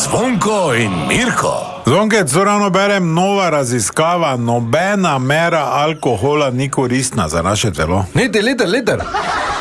Zvonko in Mirko. Zvonke, ravno berem, nova raziskava, nobena mera alkohola ni koristna za naše telo. Liter.